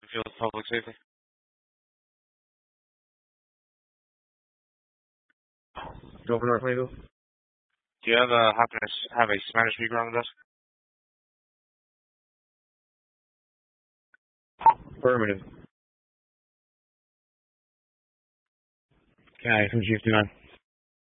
Field Public Safety. Over North Mayville. Do you have happen to have a Spanish speaker on the desk? Affirmative. Okay, from G59.